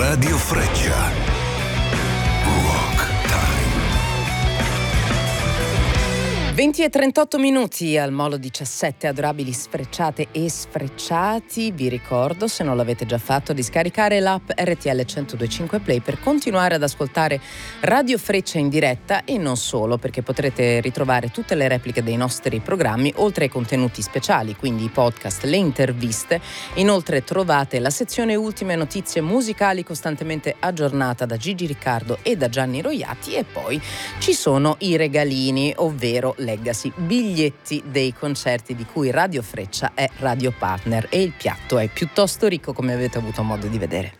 Radio Freccia. Rock Time. 20:38 al Molo 17, adorabili sfrecciate e sfrecciati. Vi ricordo, se non l'avete già fatto, di scaricare l'app RTL 102.5 Play per continuare ad ascoltare Radio Freccia in diretta e non solo, perché potrete ritrovare tutte le repliche dei nostri programmi, oltre ai contenuti speciali, quindi i podcast, le interviste. Inoltre trovate la sezione ultime notizie musicali costantemente aggiornata da Gigi Riccardo e da Gianni Roiati, e poi ci sono i regalini, ovvero Legacy, biglietti dei concerti di cui Radio Freccia è radio partner, e il piatto è piuttosto ricco, come avete avuto modo di vedere.